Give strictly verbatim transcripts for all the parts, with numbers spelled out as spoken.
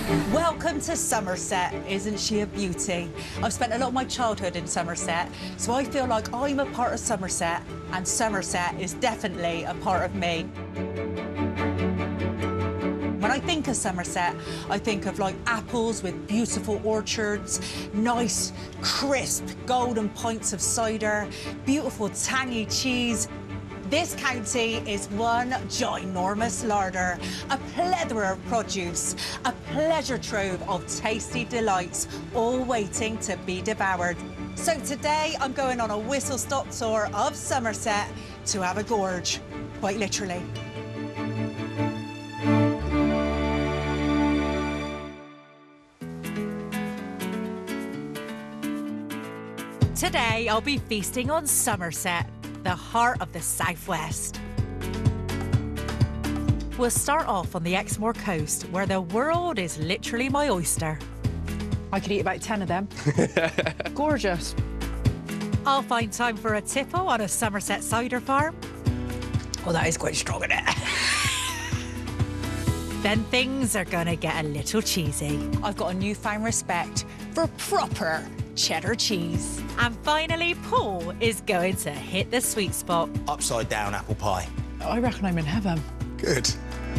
Welcome to Somerset. Isn't she a beauty? I've spent a lot of my childhood in Somerset, so I feel like I'm a part of Somerset, and Somerset is definitely a part of me. When I think of Somerset, I think of like apples with beautiful orchards, nice, crisp, golden pints of cider, beautiful tangy cheese. This county is one ginormous larder, a plethora of produce, a pleasure trove of tasty delights, all waiting to be devoured. So today I'm going on a whistle-stop tour of Somerset to have a gorge, quite literally. Today I'll be feasting on Somerset, the heart of the southwest. We'll start off on the Exmoor coast, where the world is literally my oyster. I could eat about ten of them. Gorgeous. I'll find time for a tipple on a Somerset cider farm. Oh, that is quite strong, isn't it? Then things are gonna get a little cheesy. I've got a newfound respect for proper cheddar cheese. And finally, Paul is going to hit the sweet spot. Upside down apple pie. I reckon I'm in heaven. Good.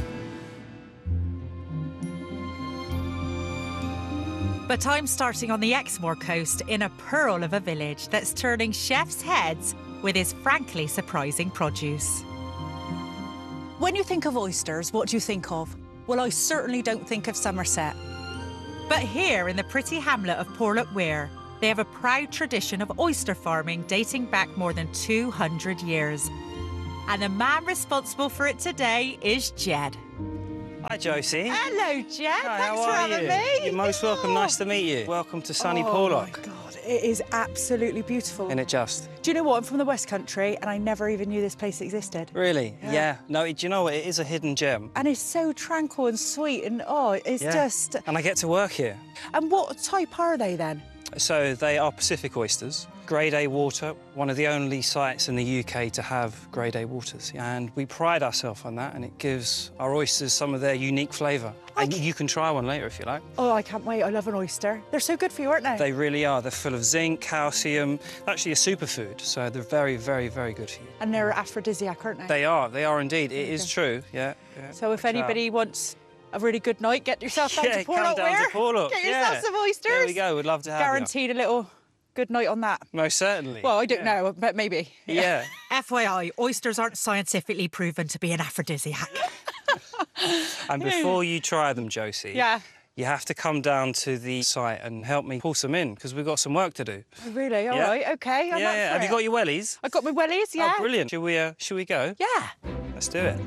But I'm starting on the Exmoor coast in a pearl of a village that's turning chefs' heads with his frankly surprising produce. When you think of oysters, what do you think of? Well, I certainly don't think of Somerset. But here in the pretty hamlet of Porlock Weir, they have a proud tradition of oyster farming dating back more than two hundred years. And the man responsible for it today is Jed. Hi, Josie. Hello, Jed. Hi, Thanks how for are having you? me. You're most welcome. Nice to meet you. Welcome to sunny Oh, Porlock. my God, it is absolutely beautiful. Isn't it just? Do you know what? I'm from the West Country, and I never even knew this place existed. Really? Yeah. Yeah. No, do you know what? It is a hidden gem. And it's so tranquil and sweet, and oh, it's Yeah. just... And I get to work here. And what type are they then? So they are Pacific oysters, grade A water, one of the only sites in the U K to have grade A waters. And we pride ourselves on that, and it gives our oysters some of their unique flavour. And you can try one later if you like. Oh, I can't wait. I love an oyster. They're so good for you, aren't they? They really are. They're full of zinc, calcium, actually a superfood. So they're very, very, very good for you. And they're aphrodisiac, aren't they? They are. They are indeed. It is true. Yeah. yeah. So if Watch out. anybody wants a really good night, get yourself down Yeah, to come Porlock down to Weir. Porlock, Get yourself yeah. some oysters. There we go. We'd love to have Guaranteed a little good night on that. you. Most certainly. Well, I don't yeah. know, but maybe. Yeah. F Y I, oysters aren't scientifically proven to be an aphrodisiac. And before you try them, Josie, Yeah. you have to come down to the site and help me pull some in, because we've got some work to do. Oh, really? All Yeah. right, OK, I'm yeah, up yeah. for Have it. you got your wellies? I got my wellies, yeah. Oh, brilliant. Should we, uh, should we go? Yeah. Let's do it.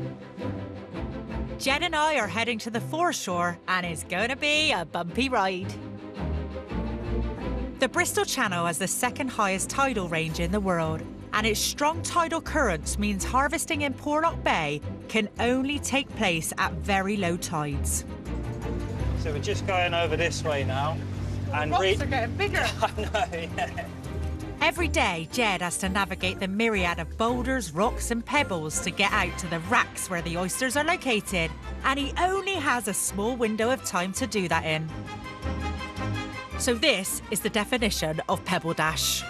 Jed and I are heading to the foreshore, and it's going to be a bumpy ride. The Bristol Channel has the second highest tidal range in the world, and its strong tidal currents means harvesting in Porlock Bay can only take place at very low tides. So we're just going over this way now. And Rocks read. are getting bigger. I know, yeah. Every day, Jed has to navigate the myriad of boulders, rocks and pebbles to get out to the racks where the oysters are located, and he only has a small window of time to do that in. So this is the definition of Pebble Dash.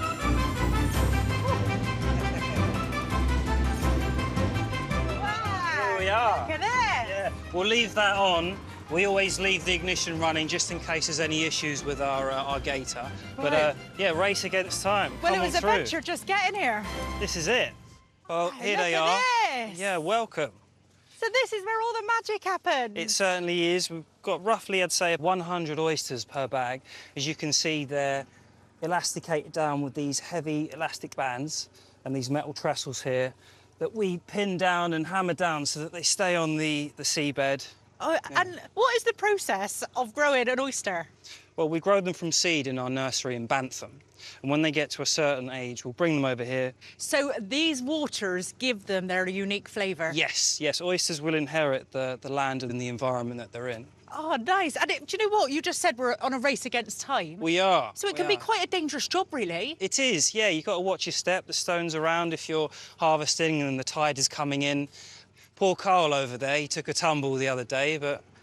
Here we are. Look at it. Yeah. We'll leave that on. We always leave the ignition running just in case there's any issues with our uh, our gator. But uh, yeah, race against time. Well, Come it was on a through. venture just getting here. This is it. Well, here look they at are. this. Yeah, welcome. So this is where all the magic happens. It certainly is. We've got roughly, I'd say, one hundred oysters per bag. As you can see, they're elasticated down with these heavy elastic bands and these metal trestles here that we pin down and hammer down so that they stay on the, the seabed. Oh, and what is the process of growing an oyster? Well, we grow them from seed in our nursery in Bantham. And when they get to a certain age, we'll bring them over here. So these waters give them their unique flavour? Yes, yes, oysters will inherit the, the land and the environment that they're in. Oh, nice. And it, do you know what? You just said we're on a race against time. We are. So it we can be are. quite a dangerous job, really. It is, yeah. You've got to watch your step. The stone's around if you're harvesting and the tide is coming in. Poor Carl over there, he took a tumble the other day, but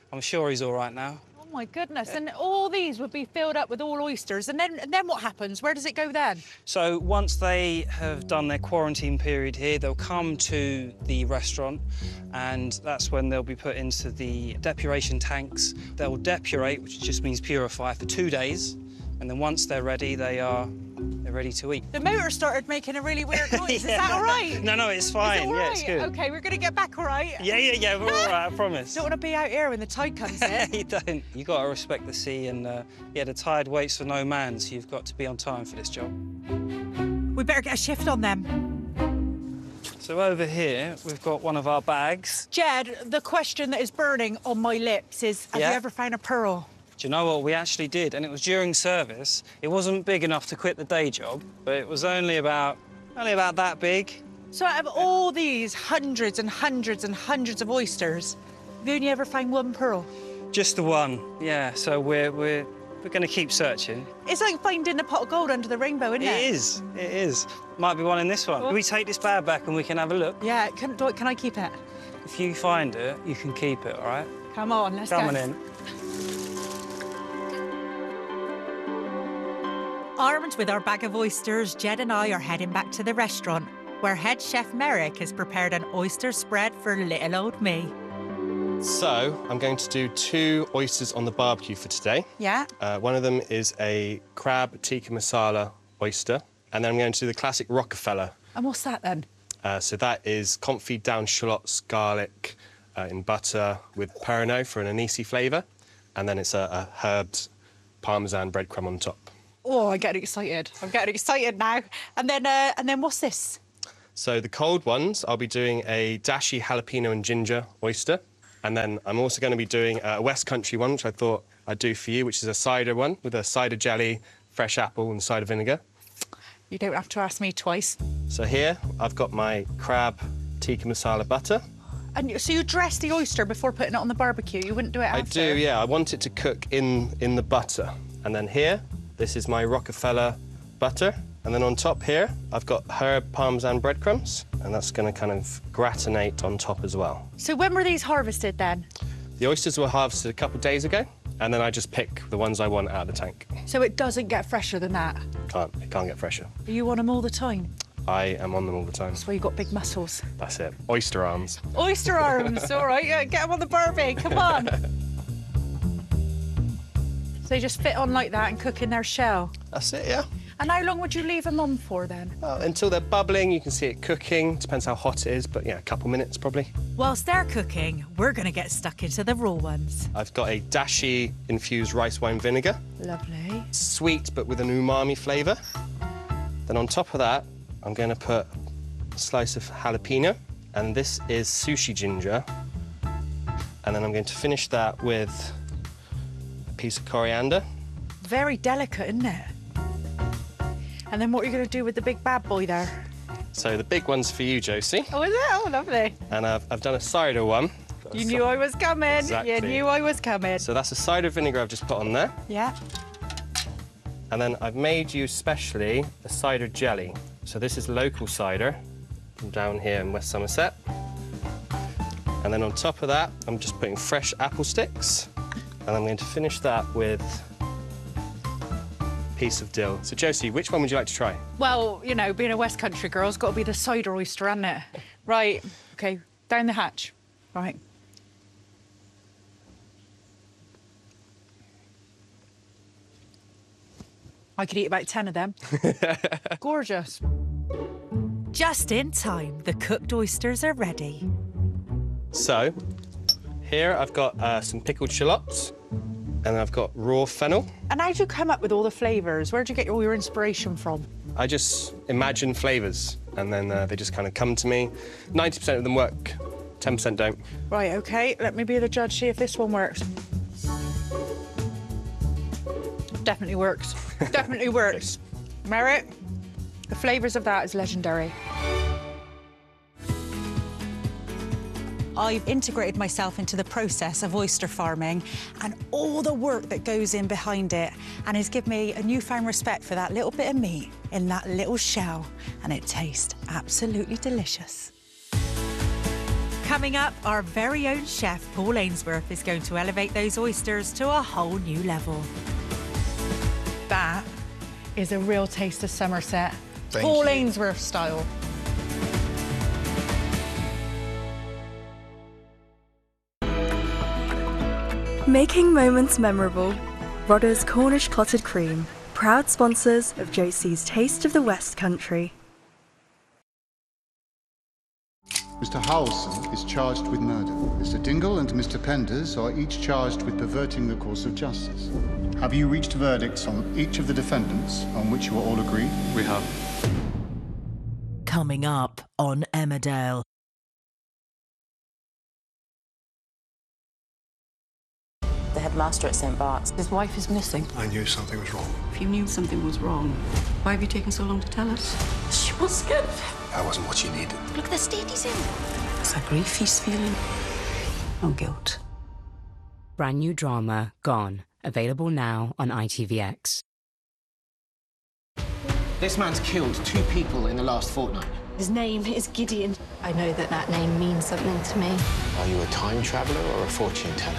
I'm sure he's all right now. Oh my goodness! And all these would be filled up with all oysters, and then and then what happens? Where does it go then? So once they have done their quarantine period here, they'll come to the restaurant, and that's when they'll be put into the depuration tanks. They'll depurate, which just means purify, for two days, and then once they're ready, they are they're ready to eat. The motor started making a really weird noise. Is Yeah. that all right? No, no, it's fine. Is it all Yeah, right? it's good. Okay, we're gonna get back all right. Yeah, yeah, yeah, we're all right, I promise. Don't want to be out here when the tide comes in. You don't. You got to respect the sea, and uh, yeah, the tide waits for no man, so you've got to be on time for this job. We better get a shift on them. So over here, we've got one of our bags. Jed, the question that is burning on my lips is, have Yeah? you ever found a pearl? Do you know what? We actually did, and it was during service. It wasn't big enough to quit the day job, but it was only about, only about that big. So out of all these hundreds and hundreds and hundreds of oysters, have you only ever found one pearl? Just the one, yeah. So we're we're we're going to keep searching. It's like finding a pot of gold under the rainbow, isn't it? It is, it is. Might be one in this one. Can we take this bag back and we can have a look? Yeah, can, do, can I keep it? If you find it, you can keep it, all right? Come on, let's Come go. on in. Armed with our bag of oysters, Jed and I are heading back to the restaurant, where head chef Merrick has prepared an oyster spread for little old me. So, I'm going to do two oysters on the barbecue for today. Yeah? Uh, one of them is a crab tikka masala oyster, and then I'm going to do the classic Rockefeller. And what's that then? Uh, so that is confit down shallots, garlic uh, in butter with Perrineau for an anise flavour, and then it's a, a herbed parmesan breadcrumb on top. Oh, I'm getting excited. I'm getting excited now. And then, uh, and then what's this? So the cold ones, I'll be doing a dashi jalapeno and ginger oyster. And then I'm also going to be doing a West Country one, which I thought I'd do for you, which is a cider one with a cider jelly, fresh apple and cider vinegar. You don't have to ask me twice. So here, I've got my crab tikka masala butter. And you- so you dress the oyster before putting it on the barbecue? You wouldn't do it after? I do, yeah. I want it to cook in, in the butter. And then here, this is my Rockefeller butter. And then on top here, I've got herb parmesan breadcrumbs, and that's going to kind of gratinate on top as well. So when were these harvested then? The oysters were harvested a couple of days ago, and then I just pick the ones I want out of the tank. So it doesn't get fresher than that? Can't, it can't get fresher. Are you on them all the time? I am on them all the time. That's why you've got big muscles. That's it. Oyster arms. Oyster arms, all right, yeah, get them on the barbie, come on. So they just fit on like that and cook in their shell. That's it, yeah. And how long would you leave them on for then? Well, until they're bubbling, you can see it cooking. Depends how hot it is, but yeah, a couple minutes probably. Whilst they're cooking, we're going to get stuck into the raw ones. I've got a dashi infused rice wine vinegar. Lovely. Sweet, but with an umami flavour. Then on top of that, I'm going to put a slice of jalapeno, and this is sushi ginger. And then I'm going to finish that with a piece of coriander. Very delicate, isn't it? And then what are you going to do with the big bad boy there? So the big one's for you, Josie. Oh, is it? Oh, lovely. And I've, I've done a cider one. You knew I was coming. Exactly. You knew I was coming. So that's a cider vinegar I've just put on there. Yeah. And then I've made you specially a cider jelly. So this is local cider from down here in West Somerset. And then on top of that, I'm just putting fresh apple sticks. And I'm going to finish that with a piece of dill. So Josie, which one would you like to try? Well, you know, being a West Country girl, it's got to be the cider oyster, hasn't it? Right. OK, down the hatch. Right. I could eat about ten of them. Gorgeous. Just in time, the cooked oysters are ready. So here I've got uh, some pickled shallots, and I've got raw fennel. And how'd you come up with all the flavours? Where'd you get all your inspiration from? I just imagine flavours, and then uh, they just kind of come to me. ninety percent of them work, ten percent don't. Right, OK, let me be the judge, see if this one works. Definitely works. Definitely works. Merritt, the flavours of that is legendary. I've integrated myself into the process of oyster farming and all the work that goes in behind it, and has given me a newfound respect for that little bit of meat in that little shell, and it tastes absolutely delicious. Coming up, our very own chef, Paul Ainsworth, is going to elevate those oysters to a whole new level. That is a real taste of Somerset. Thank Paul you. Ainsworth style. Making moments memorable. Rodda's Cornish Clotted Cream, proud sponsors of Josie's Taste of the West Country. Mister Howelson is charged with murder. Mister Dingle and Mister Penders are each charged with perverting the course of justice. Have you reached verdicts on each of the defendants on which you are all agreed? We have. Coming up on Emmerdale. The headmaster at Saint Bart's. His wife is missing. I knew something was wrong. If you knew something was wrong, why have you taken so long to tell us? She was scared of him. That wasn't what you needed. Look at the state he's in. It's a grief he's feeling. No guilt. Brand new drama, Gone. Available now on I T V X. This man's killed two people in the last fortnight. His name is Gideon. I know that that name means something to me. Are you a time traveler or a fortune teller?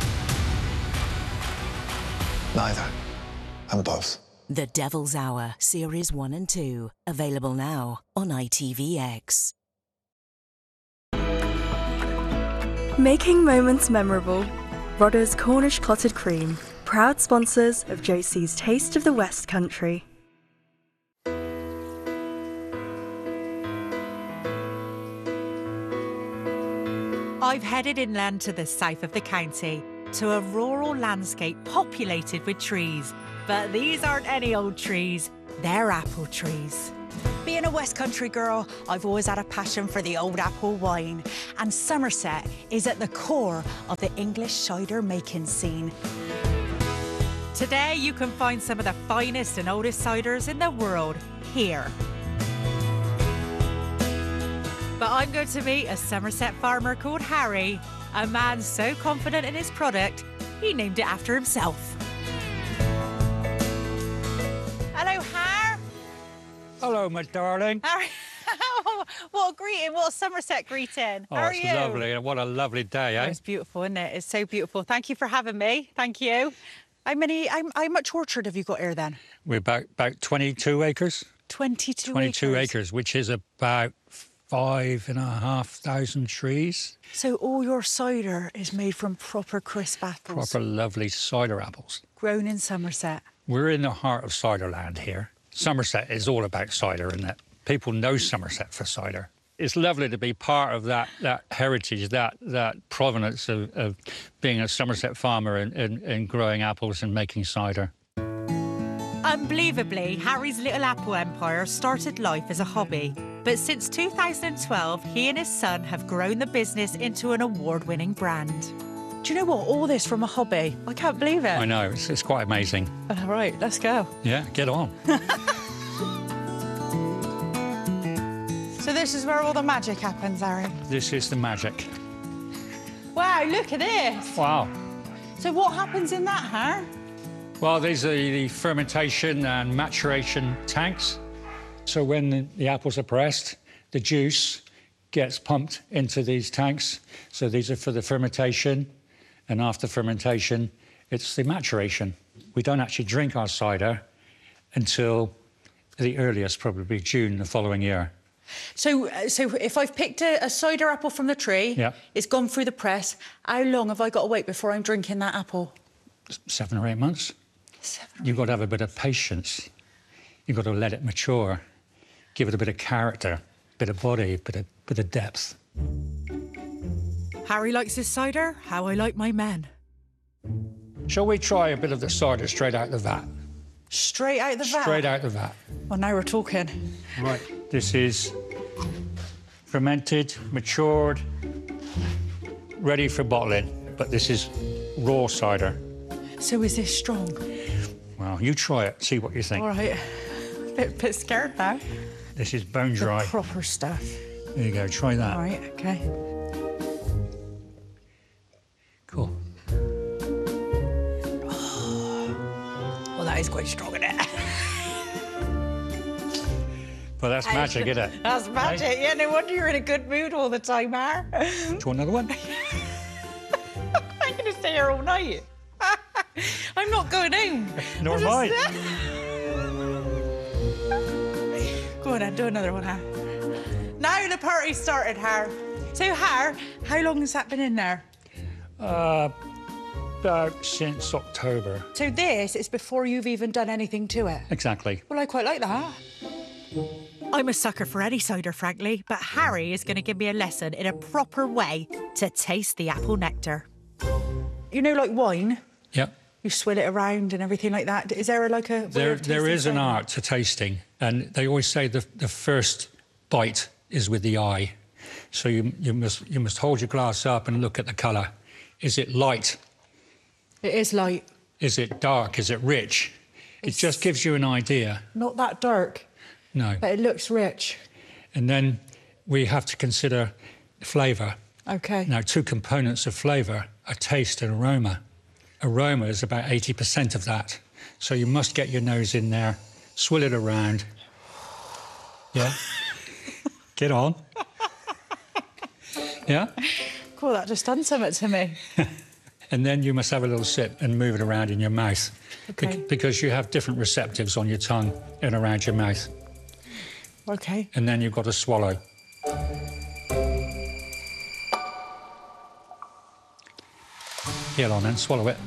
Neither. I'm both. The Devil's Hour, Series one and two. Available now on I T V X. Making moments memorable. Rodda's Cornish Clotted Cream, proud sponsors of Josie's Taste of the West Country. I've headed inland to the south of the county, to a rural landscape populated with trees. But these aren't any old trees, they're apple trees. Being a West Country girl, I've always had a passion for the old apple wine, and Somerset is at the core of the English cider making scene. Today, you can find some of the finest and oldest ciders in the world here. But I'm going to meet a Somerset farmer called Harry, a man so confident in his product, he named it after himself. Hello, Har. Hello, my darling. Harry. What a greeting, what a Somerset greeting. Oh, How are it's you? lovely. What a lovely day, eh? Oh, it's beautiful, isn't it? It's so beautiful. Thank you for having me. Thank you. How many, how, how much orchard have you got here then? We're about, about twenty-two acres. twenty-two, twenty-two acres. acres, which is about five and a half thousand trees. So all your cider is made from proper crisp apples? Proper lovely cider apples. Grown in Somerset? We're in the heart of ciderland here. Somerset is all about cider, isn't it? People know Somerset for cider. It's lovely to be part of that, that heritage, that, that provenance of, of being a Somerset farmer and, and, and growing apples and making cider. Unbelievably, Harry's little apple empire started life as a hobby. But since two thousand twelve, he and his son have grown the business into an award-winning brand. Do you know what? All this from a hobby. I can't believe it. I know, it's, it's quite amazing. All right, let's go. Yeah, get on. So this is where all the magic happens, Harry. This is the magic. Wow, look at this. Wow. So what happens in that, Har? Well, these are the fermentation and maturation tanks. So when the, the apples are pressed, the juice gets pumped into these tanks. So these are for the fermentation, and after fermentation, it's the maturation. We don't actually drink our cider until the earliest, probably June the following year. So, uh, so if I've picked a, a cider apple from the tree, yeah. It's gone through the press, how long have I got to wait before I'm drinking that apple? Seven or eight months. Seven You've got to have a bit of patience. You've got to let it mature, give it a bit of character, a bit of body, a bit of, bit of depth. Harry likes his cider, how I like my men. Shall we try a bit of the cider straight out the vat? Straight out the vat? Straight out the vat. Well, now we're talking. Right. This is fermented, matured, ready for bottling. But this is raw cider. So is this strong? Well, you try it, see what you think. All right. A bit, bit scared now. This is bone dry. The proper stuff. There you go, try that. All right, OK. Cool. Oh, well, that is quite strong, isn't it? Well, that's magic, isn't it? That's magic. Hey? Yeah, no wonder you're in a good mood all the time, Har. Do you want another one? I'm going to stay here all night. I'm not going home. Nor am I. Go on, then, do another one, Har. Now the party started, Har. So, Har, how long has that been in there? Uh, about since October. So this is before you've even done anything to it? Exactly. Well, I quite like that. I'm a sucker for any cider, frankly, but Harry is going to give me a lesson in a proper way to taste the apple nectar. You know, like wine? Yep. You swill it around and everything like that. Is there like a way There, of there tasting is an cider? art to tasting, and they always say the, the first bite is with the eye. So you, you, must, you must hold your glass up and look at the colour. Is it light? It is light. Is it dark? Is it rich? It just gives you an idea. Not that dark, No. but it looks rich. And then we have to consider flavour. OK. Now, two components of flavour are taste and aroma. Aroma is about eighty percent of that. So you must get your nose in there, swill it around. Yeah? Get on. Yeah? Cool, that just done something to me. And then you must have a little sip and move it around in your mouth. OK. Be- because you have different receptives on your tongue and around your mouth. OK. And then you've got to swallow. Get on then, swallow it.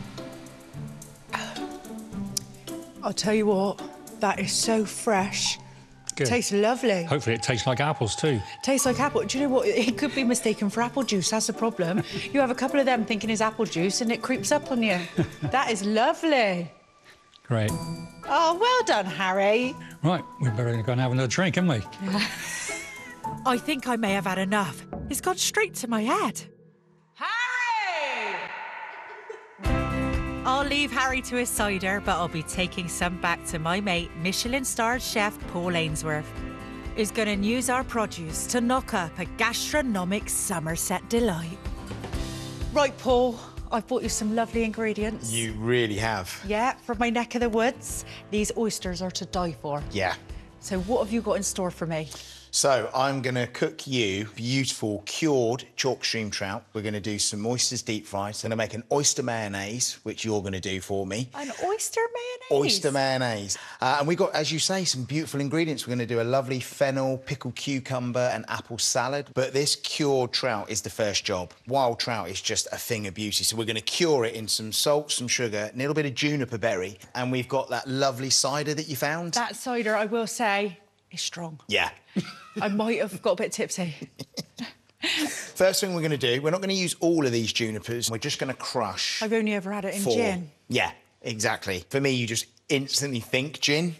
I'll tell you what, that is so fresh. Good. Tastes lovely. Hopefully it tastes like apples too. Tastes like apple. Do you know what? It could be mistaken for apple juice. That's the problem. You have a couple of them thinking it's apple juice and it creeps up on you. That is lovely. Great. Oh, well done, Harry. Right, we better go and have another drink, haven't we? I think I may have had enough. It's gone straight to my head. Harry! I'll leave Harry to his cider, but I'll be taking some back to my mate, Michelin-starred chef Paul Ainsworth, who's going to use our produce to knock up a gastronomic Somerset delight. Right, Paul, I've bought you some lovely ingredients. You really have. Yeah, from my neck of the woods. These oysters are to die for. Yeah. So what have you got in store for me? So I'm going to cook you beautiful cured chalk stream trout. We're going to do some oysters deep fried. So I'm going to make an oyster mayonnaise, which you're going to do for me. An oyster mayonnaise? Oyster mayonnaise. Uh, and we've got, as you say, some beautiful ingredients. We're going to do a lovely fennel, pickled cucumber and apple salad. But this cured trout is the first job. Wild trout is just a thing of beauty. So we're going to cure it in some salt, some sugar, a little bit of juniper berry. And we've got that lovely cider that you found. That cider, I will say, is strong. Yeah. I might have got a bit tipsy. First thing we're going to do, we're not going to use all of these junipers. We're just going to crush. I've only ever had it in four. gin. Yeah, exactly. For me, you just instantly think gin.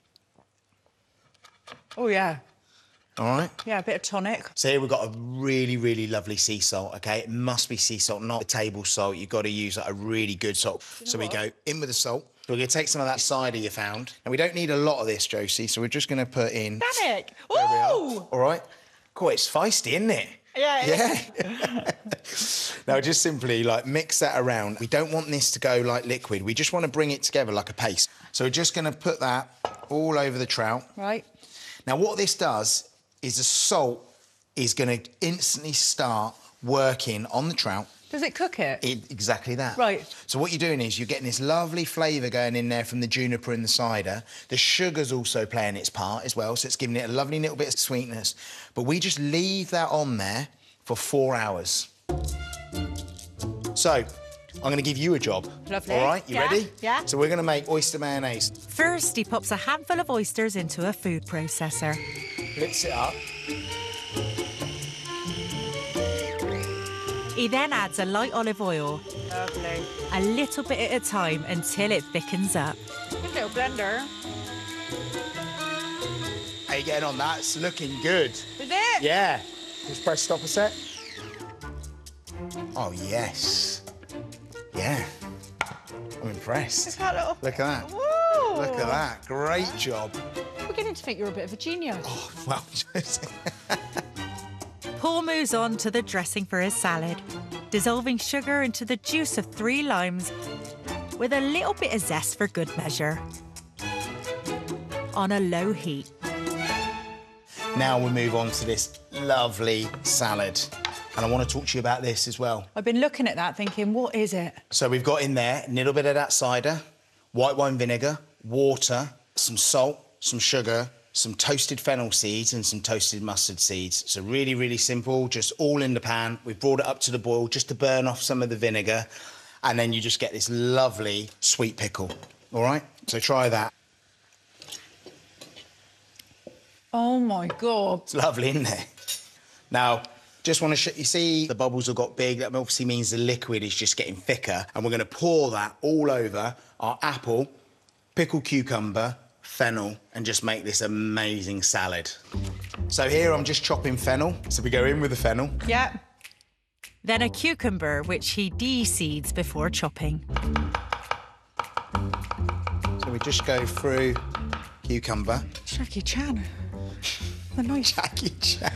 Oh, yeah. All right. Yeah, a bit of tonic. So here we've got a really, really lovely sea salt, OK? It must be sea salt, not the table salt. You've got to use like, a really good salt. You know so what? We go in with the salt. We're going to take some of that cider you found. And we don't need a lot of this, Josie, so we're just going to put in... Tonic! Ooh! All right. Cool, it's feisty, isn't it? Yeah. Yeah. Now, just simply, like, mix that around. We don't want this to go like liquid. We just want to bring it together like a paste. So we're just going to put that all over the trout. Right. Now, what this does is the salt is going to instantly start working on the trout. Does it cook it? It, exactly that. Right. So what you're doing is you're getting this lovely flavour going in there from the juniper and the cider. The sugar's also playing its part as well, so it's giving it a lovely little bit of sweetness. But we just leave that on there for four hours. So, I'm going to give you a job. Lovely. All right, you Yeah, ready? yeah. So we're going to make oyster mayonnaise. First, he pops a handful of oysters into a food processor. Blitz it up. He then adds a light olive oil. Lovely. A little bit at a time until it thickens up. Good little blender. How you getting on? That's looking good. Is it? Yeah. Just press stop a sec. Oh, yes. Yeah. I'm impressed. Look at that little... Look at that. Woo! Look at that. Great job. I'm beginning to think you're a bit of a genius. Oh, well, just... Paul moves on to the dressing for his salad, dissolving sugar into the juice of three limes with a little bit of zest for good measure. On a low heat. Now we move on to this lovely salad. And I want to talk to you about this as well. I've been looking at that thinking, what is it? So we've got in there a little bit of that cider, white wine vinegar, water, some salt, some sugar, some toasted fennel seeds and some toasted mustard seeds. So really, really simple, just all in the pan. We've brought it up to the boil just to burn off some of the vinegar. And then you just get this lovely sweet pickle, all right? So try that. Oh, my God. It's lovely, isn't it? Now, just want to show you, see the bubbles have got big. That obviously means the liquid is just getting thicker. And we're going to pour that all over our apple, pickled cucumber, fennel, and just make this amazing salad. So here I'm just chopping fennel. So we go in with the fennel. Yeah. Then a cucumber, which he de-seeds before chopping. So we just go through cucumber. Jackie Chan. The nice Jackie Chan.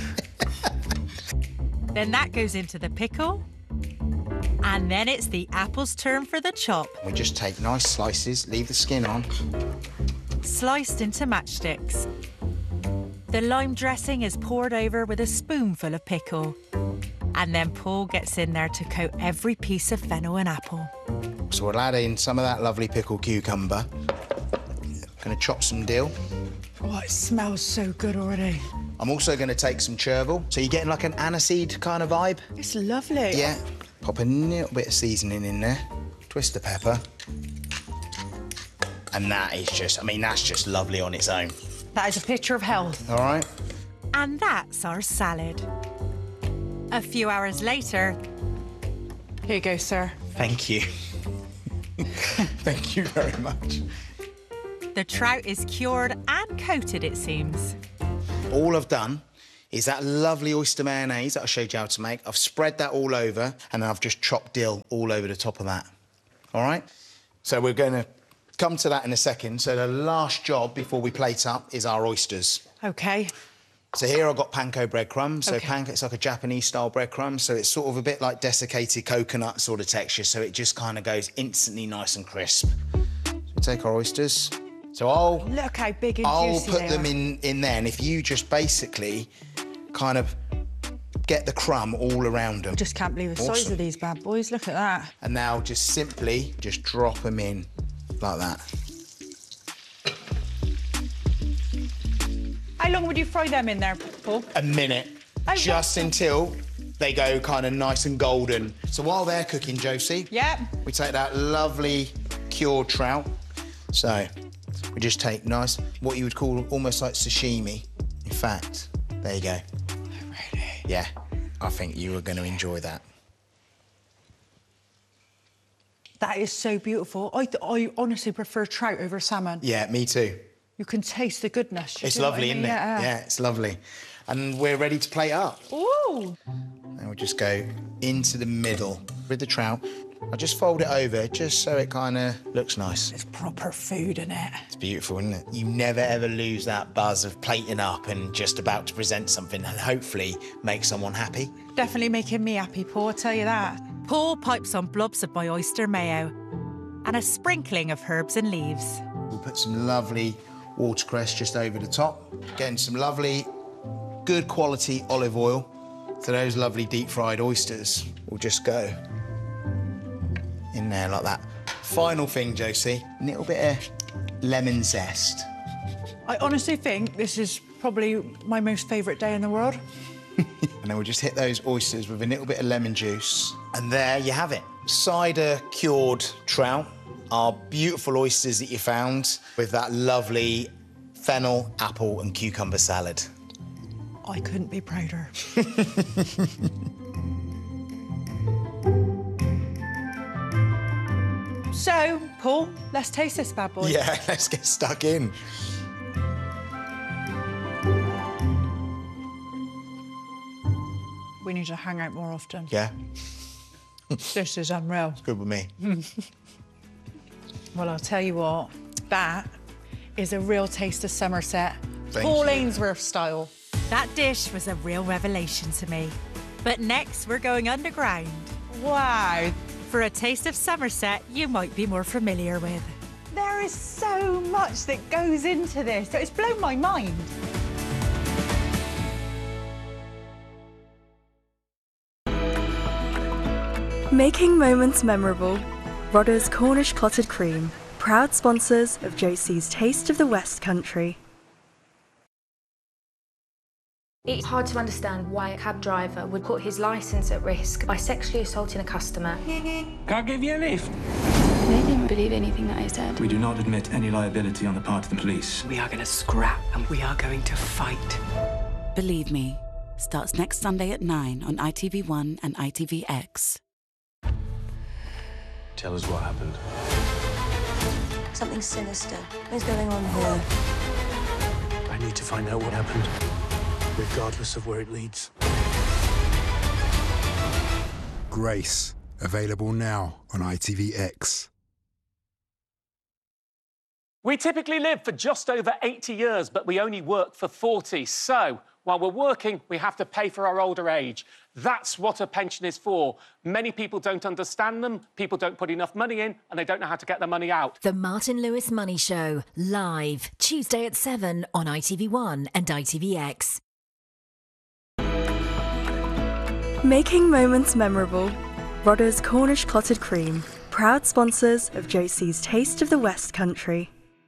Then that goes into the pickle. And then it's the apple's turn for the chop. We just take nice slices, leave the skin on. Sliced into matchsticks. The lime dressing is poured over with a spoonful of pickle. And then Paul gets in there to coat every piece of fennel and apple. So we'll add in some of that lovely pickled cucumber. Gonna chop some dill. Oh, it smells so good already. I'm also gonna take some chervil. So you're getting like an aniseed kind of vibe. It's lovely. Yeah. Pop a little bit of seasoning in there. Twist the pepper. And that is just, I mean, that's just lovely on its own. That is a picture of health. All right. And that's our salad. A few hours later... Here you go, sir. Thank you. Thank you very much. The trout is cured and coated, it seems. All I've done is that lovely oyster mayonnaise that I showed you how to make. I've spread that all over, and then I've just chopped dill all over the top of that. All right? So we're going to come to that in a second. So the last job before we plate up is our oysters. OK. So here I've got panko breadcrumbs. So Okay. panko, it's like a Japanese-style breadcrumb, so it's sort of a bit like desiccated coconut sort of texture, so it just kind of goes instantly nice and crisp. So we take our oysters. So I'll... Look how big and I'll juicy put they them are. in, in there, and if you just basically kind of get the crumb all around them. Just can't believe the size Awesome. of these bad boys. Look at that. And now just simply just drop them in like that. How long would you fry them in there, Paul? A minute, Oh, just right. until they go kind of nice and golden. So while they're cooking, Josie, Yeah. we take that lovely cured trout. So we just take nice, what you would call almost like sashimi. In fact, there you go. Really? Yeah, I think you are going to enjoy that. That is so beautiful. I, I honestly prefer trout over salmon. Yeah, me too. You can taste the goodness. You It's do know what lovely, I mean? isn't it? Yeah. Yeah, it's lovely. And we're ready to plate up. Ooh. And we'll just go into the middle with the trout. I'll just fold it over just so it kind of looks nice. It's proper food, isn't it? It's beautiful, isn't it? You never ever lose that buzz of plating up and just about to present something and hopefully make someone happy. Definitely making me happy, Paul, I'll tell you that. Paul pipes on blobs of my oyster mayo and a sprinkling of herbs and leaves. We'll put some lovely watercress just over the top. Getting some lovely, good quality olive oil to those lovely deep fried oysters. We'll just go in there like that. Final thing, Josie, a little bit of lemon zest. I honestly think this is probably my most favourite day in the world. And then we'll just hit those oysters with a little bit of lemon juice. And there you have it. Cider cured trout, our beautiful oysters that you found with that lovely fennel, apple and cucumber salad. I couldn't be prouder. So, Paul, let's taste this bad boy. Yeah, let's get stuck in. We need to hang out more often. Yeah, This is unreal. good with me. Well, I'll tell you what, that is a real taste of Somerset. Thank Paul you. Ainsworth style. That dish was a real revelation to me. But next, we're going underground Wow. for a taste of Somerset you might be more familiar with. There is so much that goes into this. It's blown my mind. Making moments memorable. Rodda's Cornish Clotted Cream, proud sponsors of J C's Taste of the West Country. It's hard to understand why a cab driver would put his licence at risk by sexually assaulting a customer. Can't give you a lift. They didn't believe anything that I said. We do not admit any liability on the part of the police. We are going to scrap and we are going to fight. Believe Me starts next Sunday at nine on I T V one and I T V X. Tell us what happened. Something sinister is going on here. I need to find out what happened, regardless of where it leads. Grace, available now on I T V X. We typically live for just over eighty years, but we only work for forty. So, while we're working, we have to pay for our older age. That's what a pension is for. Many people don't understand them, people don't put enough money in, and they don't know how to get their money out. The Martin Lewis Money Show, live, Tuesday at seven on I T V one and I T V X. Making moments memorable. Rodda's Cornish Clotted Cream, proud sponsors of J C's Taste of the West Country.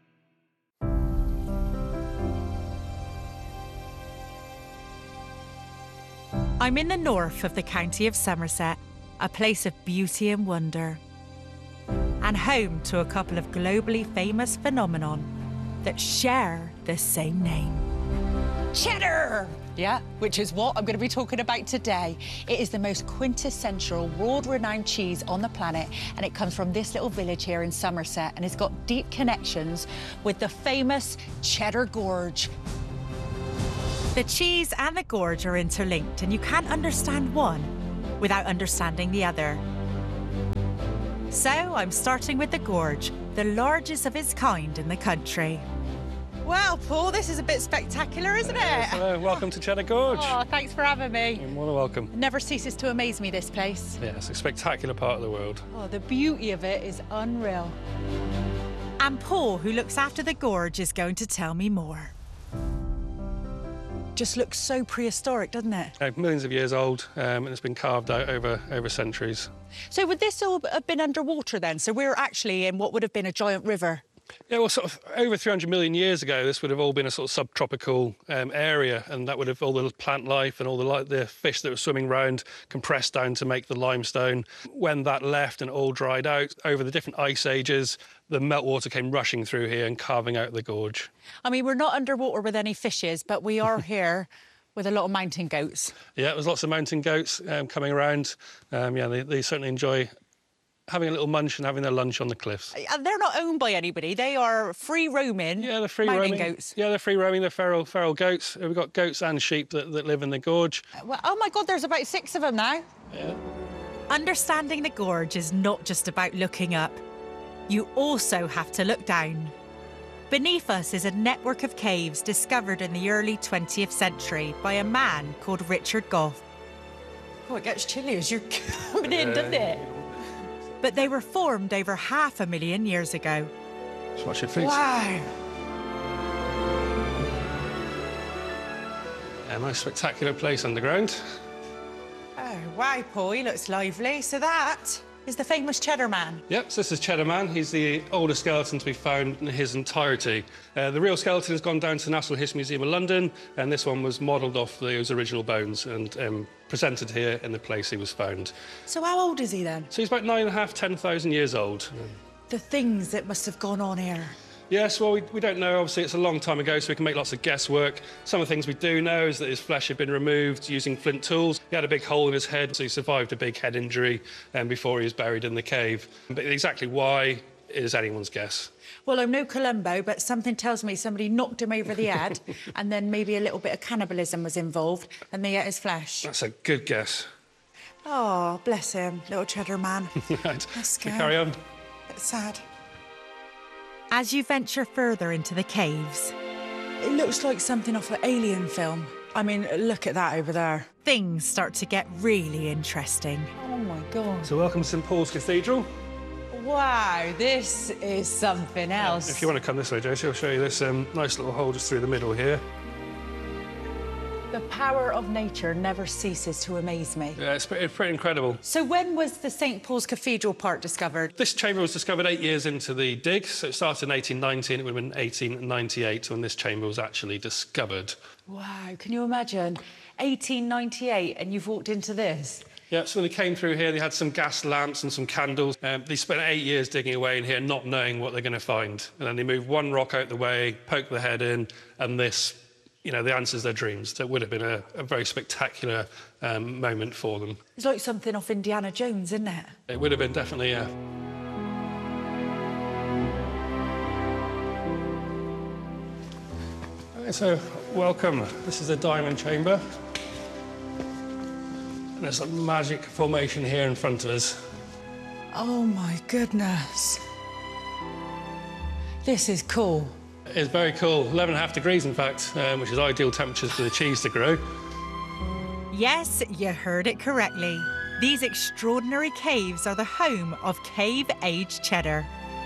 I'm in the north of the county of Somerset, a place of beauty and wonder, and home to a couple of globally famous phenomenon that share the same name. Cheddar! Yeah, which is what I'm going to be talking about today. It is the most quintessential, world-renowned cheese on the planet, and it comes from this little village here in Somerset, and it's got deep connections with the famous Cheddar Gorge. The cheese and the gorge are interlinked, and you can't understand one without understanding the other. So I'm starting with the gorge, the largest of its kind in the country. Well, Paul, this is a bit spectacular, isn't it? Hello, welcome to Cheddar Gorge. Oh, thanks for having me. You're more than welcome. It never ceases to amaze me, this place. Yeah, it's a spectacular part of the world. Oh, the beauty of it is unreal. And Paul, who looks after the gorge, is going to tell me more. Just looks so prehistoric, doesn't it? Uh, millions of years old, um, and it's been carved out over, over centuries. So would this all have been underwater then? So we're actually in what would have been a giant river? Yeah, well, sort of over three hundred million years ago, this would have all been a sort of subtropical um, area, and that would have all the plant life and all the, like, the fish that were swimming around compressed down to make the limestone. When that left and all dried out, over the different ice ages, the meltwater came rushing through here and carving out the gorge. I mean, we're not underwater with any fishes, but we are here with a lot of mountain goats. Yeah, there's lots of mountain goats um, coming around. Um, yeah, they, they certainly enjoy having a little munch and having their lunch on the cliffs. And they're not owned by anybody. They are free roaming. Yeah, they're free mountain roaming goats. Yeah, they're free roaming. They're feral, feral goats. We've got goats and sheep that, that live in the gorge. Well, oh my God, there's about six of them now. Yeah. Understanding the gorge is not just about looking up. You also have to look down. Beneath us is a network of caves discovered in the early twentieth century by a man called Richard Gough. Oh, it gets chilly as you're coming in, doesn't it? But they were formed over half a million years ago. Just watch your feet. Wow. A nice spectacular place underground. Oh, wow, Paul, he looks lively. So that is the famous Cheddar Man. Yep, so this is Cheddar Man. He's the oldest skeleton to be found in his entirety. Uh, the real skeleton has gone down to the National History Museum of London, and this one was modelled off those original bones and um, presented here in the place he was found. So how old is he then? So he's about nine and a half, ten thousand years old. The things that must have gone on here. Yes, well, we, we don't know. Obviously, it's a long time ago, so we can make lots of guesswork. Some of the things we do know is that his flesh had been removed using flint tools. He had a big hole in his head, so he survived a big head injury um, before he was buried in the cave. But exactly why is anyone's guess. Well, I'm no Columbo, but something tells me somebody knocked him over the head and then maybe a little bit of cannibalism was involved and they ate his flesh. That's a good guess. Oh, bless him, little Cheddar Man. Right, let's we go. carry on. It's sad. As you venture further into the caves, it looks like something off an Alien film. I mean, look at that over there. Things start to get really interesting. Oh, my God. So welcome to St Paul's Cathedral. Wow, this is something else. If you want to come this way, Josie, I'll show you this um, nice little hole just through the middle here. The power of nature never ceases to amaze me. Yeah, it's pretty, pretty incredible. So when was the Saint Paul's Cathedral part discovered? This chamber was discovered eight years into the dig, so it started in eighteen ninety and it would have been eighteen ninety-eight when this chamber was actually discovered. Wow, can you imagine? eighteen ninety-eight and you've walked into this? Yeah, so when they came through here, they had some gas lamps and some candles. Um, they spent eight years digging away in here, not knowing what they're going to find. And then they moved one rock out the way, poked the head in, and this, you know, the answers their dreams. That would have been a, a very spectacular um, moment for them. It's like something off Indiana Jones, isn't it? It would have been, definitely, yeah. Right, so, welcome. This is the diamond chamber. There's a magic formation here in front of us. Oh, my goodness. This is cool. It's very cool. eleven and a half degrees, in fact, um, which is ideal temperatures for the cheese to grow. Yes, you heard it correctly. These extraordinary caves are the home of cave-aged cheddar.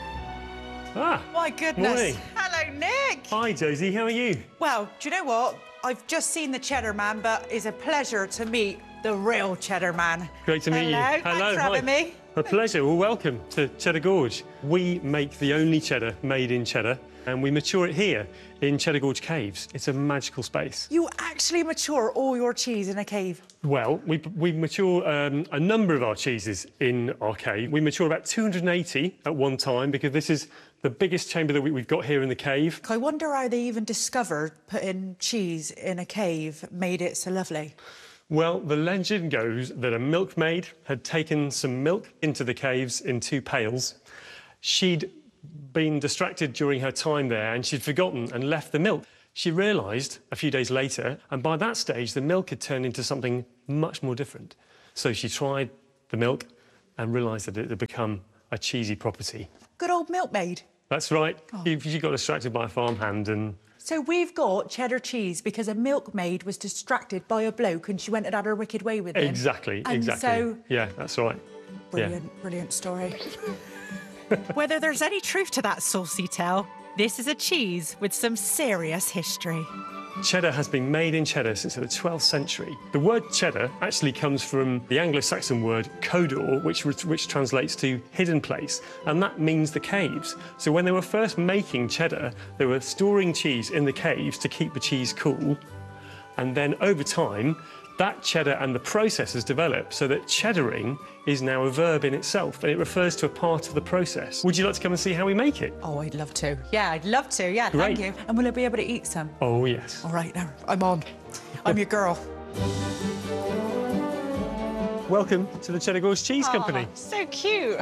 Ah, My goodness. morning. Hello, Nick. Hi, Josie. How are you? Well, do you know what? I've just seen the Cheddar Man, but it's a pleasure to meet the real Cheddar Man. Great to meet Hello. you. Thanks Hello. for Hi. having me. A pleasure. Well, welcome to Cheddar Gorge. We make the only cheddar made in cheddar, and we mature it here in Cheddar Gorge Caves. It's a magical space. You actually mature all your cheese in a cave? Well, we, we mature um, a number of our cheeses in our cave. We mature about two hundred and eighty at one time because this is the biggest chamber that we, we've got here in the cave. I wonder how they even discovered putting cheese in a cave made it so lovely. Well, the legend goes that a milkmaid had taken some milk into the caves in two pails. She'd been distracted during her time there and she'd forgotten and left the milk. She realised a few days later, and by that stage, the milk had turned into something much more different. So she tried the milk and realised that it had become a cheesy property. Good old milkmaid. That's right. Oh. She, she got distracted by a farmhand and... So we've got cheddar cheese because a milkmaid was distracted by a bloke and she went and had her wicked way with him. Exactly, and exactly. So... Yeah, that's right. Brilliant, yeah. brilliant story. Whether there's any truth to that saucy tale, this is a cheese with some serious history. Cheddar has been made in cheddar since the twelfth century. The word cheddar actually comes from the Anglo-Saxon word codor, which, which translates to hidden place, and that means the caves. So when they were first making cheddar, they were storing cheese in the caves to keep the cheese cool, and then over time, that cheddar and the process has developed so that cheddaring is now a verb in itself and it refers to a part of the process. Would you like to come and see how we make it? Oh, I'd love to. Yeah, I'd love to. Yeah, Great. thank you. And will I be able to eat some? Oh, yes. All right, now, I'm on. I'm your girl. Welcome to the Cheddar Gorge Cheese Aw, Company. So cute.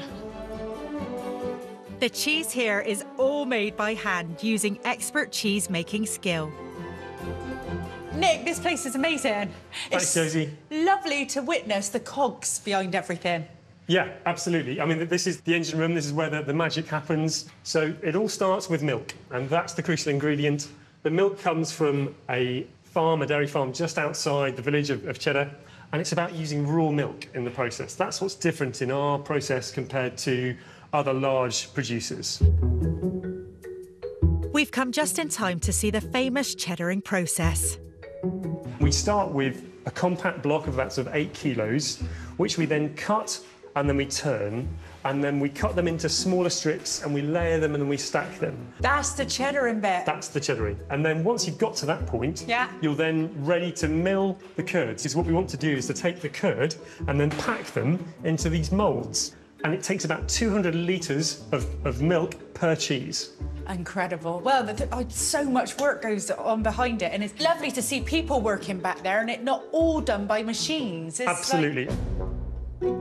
The cheese here is all made by hand using expert cheese making skill. Nick, this place is amazing. Thanks, It's Josie. lovely to witness the cogs behind everything. Yeah, absolutely. I mean, this is the engine room. This is where the, the magic happens. So it all starts with milk, and that's the crucial ingredient. The milk comes from a farm, a dairy farm, just outside the village of, of Cheddar, and it's about using raw milk in the process. That's what's different in our process compared to other large producers. We've come just in time to see the famous cheddaring process. We start with a compact block of about sort of eight kilos, which we then cut and then we turn, and then we cut them into smaller strips and we layer them and then we stack them. That's the cheddaring bit. That's the cheddaring. And then once you've got to that point, yeah. you're then ready to mill the curds. Because what we want to do is to take the curd and then pack them into these moulds. And it takes about two hundred litres of, of milk per cheese. Incredible. Well, the, the, oh, so much work goes on behind it, and it's lovely to see people working back there and it not all done by machines. It's Absolutely. Like...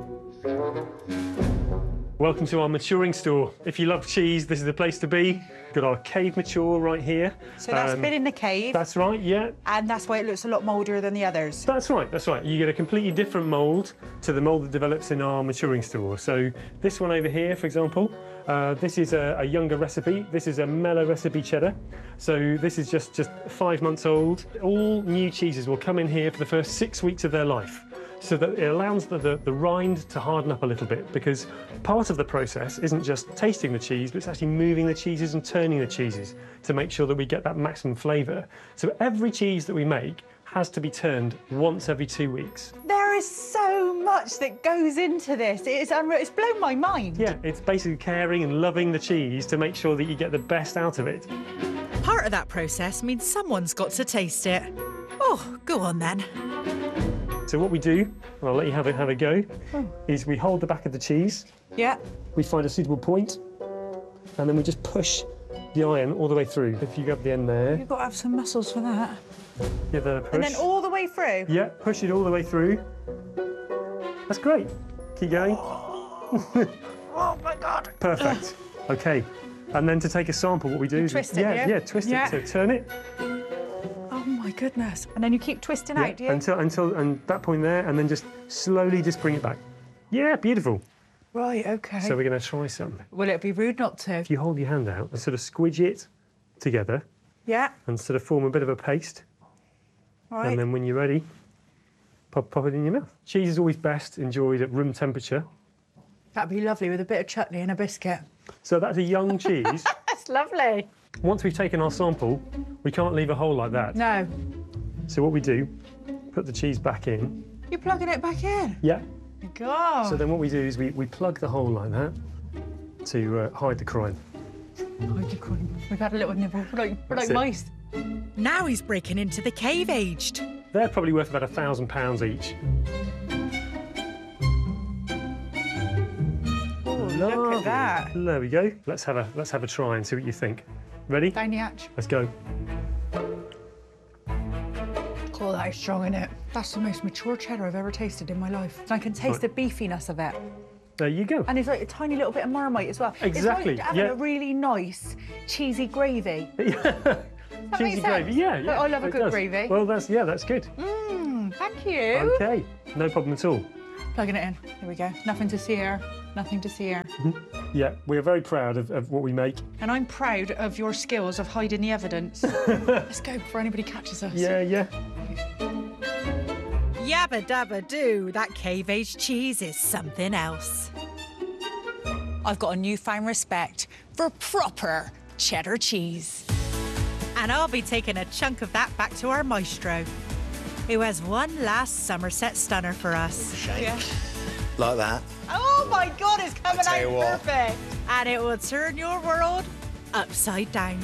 Welcome to our maturing store. If you love cheese, this is the place to be. We've got our cave mature right here. So that's Um, been in the cave. That's right, yeah. And that's why it looks a lot mouldier than the others. That's right, that's right. You get a completely different mould to the mould that develops in our maturing store. So this one over here, for example, uh, this is a, a younger recipe. This is a mellow recipe cheddar. So this is just, just five months old. All new cheeses will come in here for the first six weeks of their life, so that it allows the, the, the rind to harden up a little bit, because part of the process isn't just tasting the cheese, but it's actually moving the cheeses and turning the cheeses to make sure that we get that maximum flavour. So every cheese that we make has to be turned once every two weeks. There is so much that goes into this. It is unreal. It's blown my mind. Yeah, it's basically caring and loving the cheese to make sure that you get the best out of it. Part of that process means someone's got to taste it. Oh, go on then. So what we do, and I'll let you have a, have a go, Oh. is we hold the back of the cheese, Yeah. we find a suitable point, and then we just push the iron all the way through. If you grab the end there, You've got to have some muscles for that. give that a push. And then all the way through? Yeah, push it all the way through. That's great. Keep going. Oh, my God. Perfect. OK. And then to take a sample, what we do You is... twist it, yeah, yeah? yeah, twist Yeah. it. So turn it. Oh, my goodness. And then you keep twisting Yeah, out, do you? until, until and that point there, and then just slowly just bring it back. Yeah, beautiful. Right, OK. So we're going to try some. Will it be rude not to? If you hold your hand out and sort of squidge it together Yeah. and sort of form a bit of a paste, Right. and then when you're ready, pop, pop it in your mouth. Cheese is always best enjoyed at room temperature. That'd be lovely with a bit of chutney and a biscuit. So that's a young cheese. That's lovely. Once we've taken our sample, we can't leave a hole like that. No. So what we do, put the cheese back in. You're plugging it back in? Yeah. God. So then what we do is we, we plug the hole like that to uh, hide the crime. Hide the crime. We've had a little nibble. We're like, we're like That's it. mice. Now he's breaking into the cave aged. They're probably worth about a thousand pounds each. Oh, look at that. There we go. Let's have a let's have a try and see what you think. Ready? Down the hatch. Let's go. Oh, that is strong, isn't it? That's the most mature cheddar I've ever tasted in my life. And I can taste the beefiness of it. There you go. And it's like a tiny little bit of Marmite as well. Exactly, It's like having yeah. a really nice, cheesy gravy. That Cheesy makes gravy, sense. yeah, yeah. I love a it good does. gravy. Well, that's yeah, that's good. Mmm, thank you. Okay, no problem at all. Plugging it in. Here we go. Nothing to see here. Nothing to see here. Yeah, we're very proud of, of what we make. And I'm proud of your skills of hiding the evidence. Let's go before anybody catches us. Yeah, yeah. Yabba dabba doo, that cave aged cheese is something else. I've got a newfound respect for proper cheddar cheese. And I'll be taking a chunk of that back to our maestro, who has one last Somerset stunner for us. Shake. Like that. Oh my God, it's coming tell you out what. perfect. And it will turn your world upside down.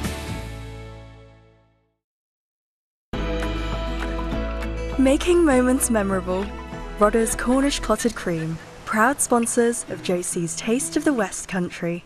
Making moments memorable. Rodder's Cornish Clotted Cream, proud sponsors of J C's Taste of the West Country.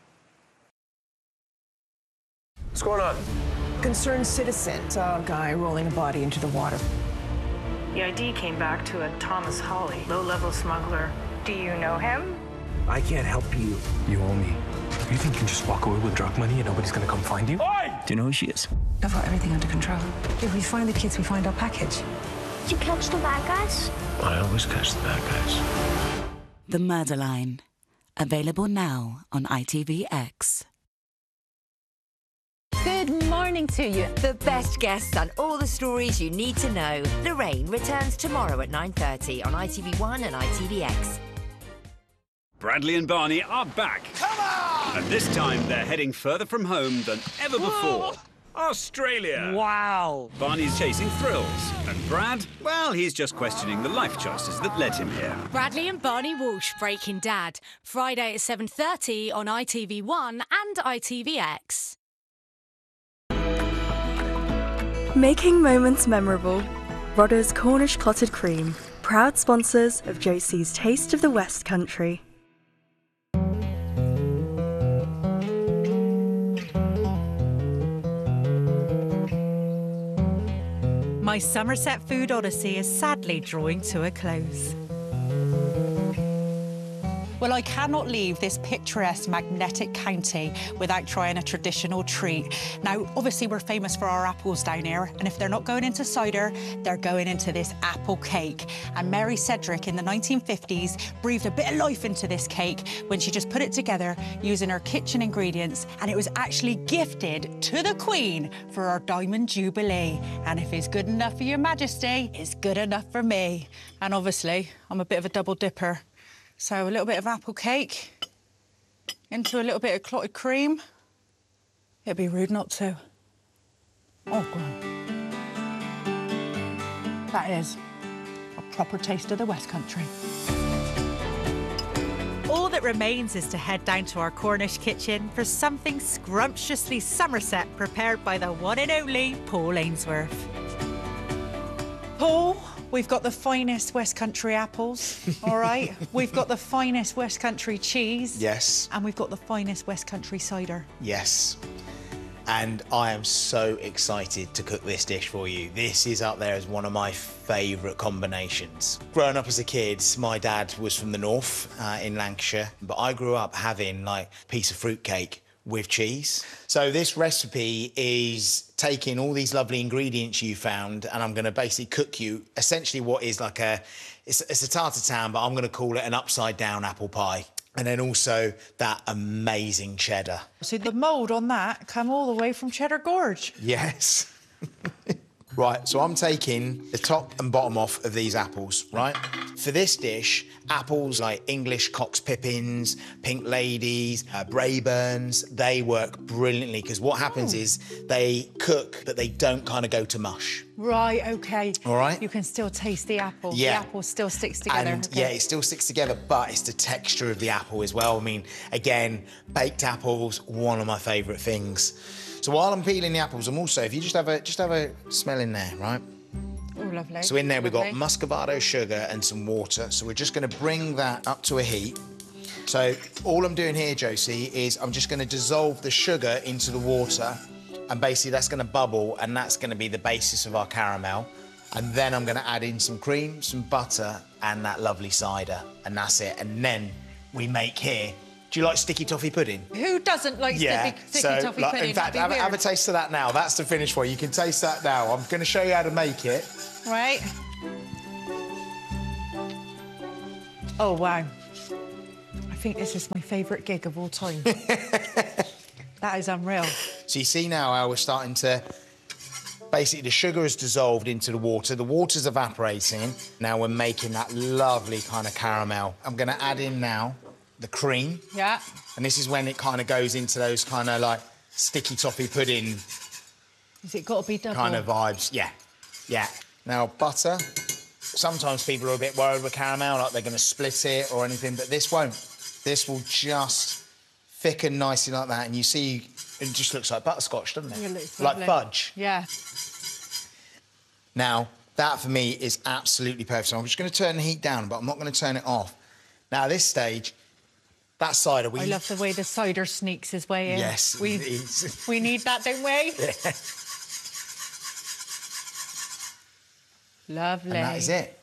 What's going on? Concerned citizen saw a guy rolling a body into the water. The I D came back to a Thomas Hawley, low-level smuggler. Do you know him? I can't help you. You owe me. You think you can just walk away with drug money and nobody's gonna come find you? Oi! Do you know who she is? I've got everything under control. If we find the kids, we find our package. Did you catch the bad guys? I always catch the bad guys. The Murder Line. Available now on I T V X. Good morning to you. The best guests and all the stories you need to know. Lorraine returns tomorrow at nine thirty on I T V one and I T V X. Bradley and Barney are back. Come on! And this time they're heading further from home than ever before. Australia. Wow. Barney's chasing thrills. And Brad, well, he's just questioning the life choices that led him here. Bradley and Barney Walsh, Breaking Dad. Friday at seven thirty on I T V one and I T V X. Making moments memorable. Rodder's Cornish Clotted Cream, proud sponsors of J C's Taste of the West Country. My Somerset food odyssey is sadly drawing to a close. Well, I cannot leave this picturesque, magnetic county without trying a traditional treat. Now, obviously, we're famous for our apples down here, and if they're not going into cider, they're going into this apple cake. And Mary Cedric in the nineteen fifties breathed a bit of life into this cake when she just put it together using her kitchen ingredients, and it was actually gifted to the Queen for our Diamond Jubilee. And if it's good enough for Your Majesty, it's good enough for me. And obviously, I'm a bit of a double dipper. So a little bit of apple cake into a little bit of clotted cream. It'd be rude not to. Oh, go on. That is a proper taste of the West Country. All that remains is to head down to our Cornish kitchen for something scrumptiously Somerset prepared by the one and only Paul Ainsworth. Paul, we've got the finest West Country apples, all right? We've got the finest West Country cheese. Yes. And we've got the finest West Country cider. Yes. And I am so excited to cook this dish for you. This is up there as one of my favourite combinations. Growing up as a kid, my dad was from the north uh, in Lancashire, but I grew up having like a piece of fruitcake with cheese. So this recipe is taking all these lovely ingredients you found, and I'm going to basically cook you essentially what is like a, it's, it's a tartare, but I'm going to call it an upside down apple pie. And then also that amazing cheddar. So the mould on that come all the way from Cheddar Gorge. Yes. Right, so I'm taking the top and bottom off of these apples, right? For this dish, apples like English Cox Pippins, Pink Ladies, uh, Braeburns, they work brilliantly because what happens Oh. is they cook, but they don't kind of go to mush. Right, OK. All right. You can still taste the apple. Yeah. The apple still sticks together. And okay. yeah, it still sticks together, but it's the texture of the apple as well. I mean, again, baked apples, one of my favourite things. So while I'm peeling the apples, I'm also, if you just have a just have a smell in there, right? Oh, lovely. So in there we've got Lovely. muscovado sugar and some water. So we're just going to bring that up to a heat. So all I'm doing here, Josie, is I'm just going to dissolve the sugar into the water, and basically that's going to bubble, and that's going to be the basis of our caramel. And then I'm going to add in some cream, some butter, and that lovely cider, and that's it. And then we make here. Do you like sticky toffee pudding? Who doesn't like Yeah, sticky, sticky so toffee like, pudding? in fact, That'd have, be a- have a weird. taste of that now. That's the finish for you. You can taste that now. I'm going to show you how to make it. Right. Oh, wow. I think this is my favourite gig of all time. That is unreal. So you see now how we're starting to... Basically, the sugar has dissolved into the water. The water's evaporating. Now we're making that lovely kind of caramel. I'm going to add in now the cream. Yeah. And this is when it kind of goes into those kind of like sticky toffee pudding Has it got to be double? kind of vibes. Yeah, yeah. Now, butter. Sometimes people are a bit worried with caramel, like they're going to split it or anything, but this won't. This will just thicken nicely like that, and you see it just looks like butterscotch, doesn't it? It looks like lovely. fudge. Yeah. Now, that for me is absolutely perfect. So I'm just going to turn the heat down, but I'm not going to turn it off. Now, at this stage, that cider... We... I love the way the cider sneaks his way in. Yes, we, it is. we need that, don't we? Yeah. Lovely. And that is it.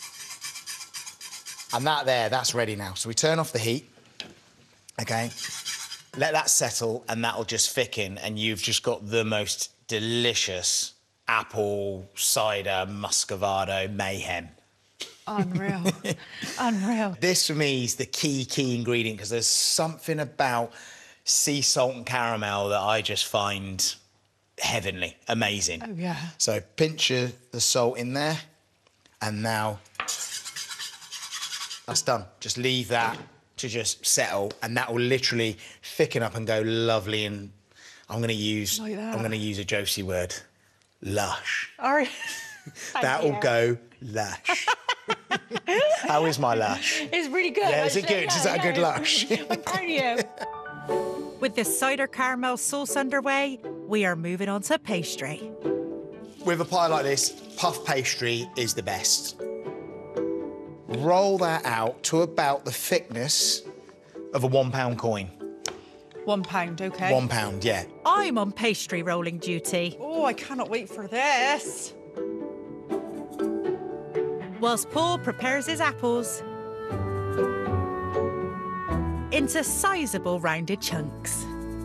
And that there, that's ready now. So we turn off the heat, OK? Let that settle, and that'll just thicken, and you've just got the most delicious apple cider muscovado mayhem. Unreal. Unreal. This, for me, is the key, key ingredient, because there's something about sea salt and caramel that I just find heavenly, amazing. Oh, yeah. So pinch of the salt in there, and now that's done. Just leave that to just settle, and that will literally thicken up and go lovely. And I'm going to use, Like that. I'm going to use a Josie word, lush. All right. That will go lush. How is my lush? It's really good. Yeah, is it actually. good? Is that a good lush? I'm proud of you. With the cider caramel sauce underway, we are moving on to pastry. With a pie like this, puff pastry is the best. Roll that out to about the thickness of a one pound coin. One pound, OK. One pound, yeah. I'm on pastry rolling duty. Oh, I cannot wait for this. Whilst Paul prepares his apples into sizable rounded chunks.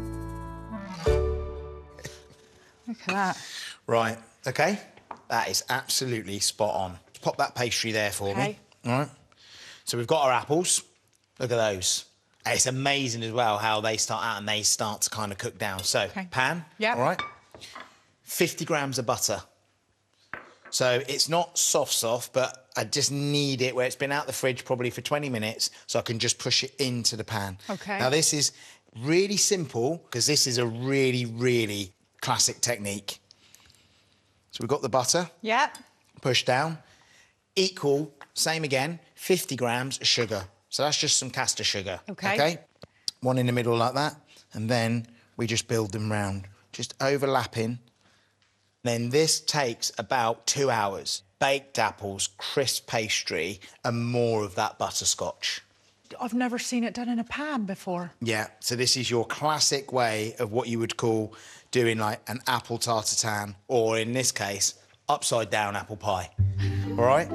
Look at that. Right, OK. That is absolutely spot on. Pop that pastry there for Okay. me. All right. So we've got our apples. Look at those. It's amazing as well how they start out and they start to kind of cook down. So, Okay. pan, Yep. all right? fifty grams of butter. So it's not soft, soft, but I just need it where it's been out the fridge probably for twenty minutes so I can just push it into the pan. Okay. Now, this is really simple because this is a really, really classic technique. So we've got the butter. Yep. push down. Equal, same again, fifty grams of sugar. So that's just some caster sugar. OK. OK? One in the middle like that, and then we just build them round, just overlapping. Then this takes about two hours. Baked apples, crisp pastry, and more of that butterscotch. I've never seen it done in a pan before. Yeah, so this is your classic way of what you would call doing like an apple tartatan, or in this case, upside down apple pie. All right?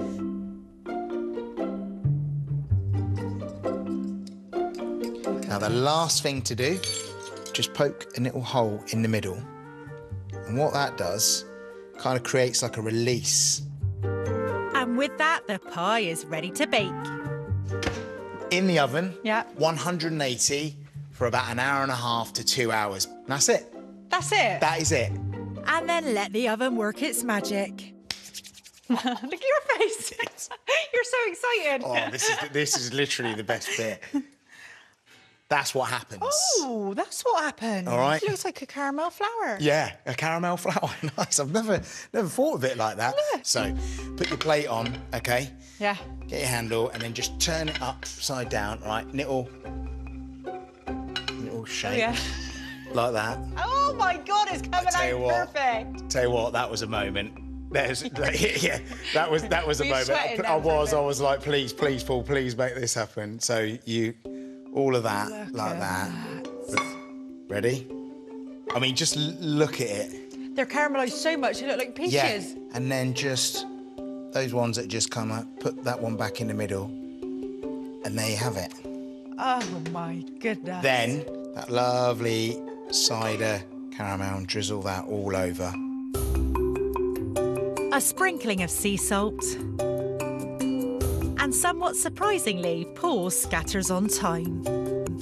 Now, the last thing to do, just poke a little hole in the middle. And what that does, kind of creates like a release. And with that, the pie is ready to bake. In the oven, yeah, one hundred eighty for about an hour and a half to two hours. And that's it. That's it? That is it. And then let the oven work its magic. Look at your face. You're so excited. Oh, this is, this is literally the best bit. That's what happens. Oh, that's what happened. All right. It looks like a caramel flower. Yeah, a caramel flower. Nice. I've never never thought of it like that. Look. So, put your plate on, OK? Yeah. Get your handle and then just turn it upside down, right? Little, little shape. Oh, yeah. Like that. Oh, my God, it's coming out what, perfect. Tell you what, that was a moment. There's, yeah, that was that was a Were you moment. sweating I, I then for a was, bit? I was like, please, please, Paul, please make this happen. So you, all of that, Look like at that. that. Ready? I mean, just l- look at it. They're caramelised so much, they look like peaches. Yeah, and then just those ones that just come up, put that one back in the middle, and there you have it. Oh, my goodness. Then that lovely cider caramel, and drizzle that all over. A sprinkling of sea salt. And somewhat surprisingly, Paul scatters on thyme.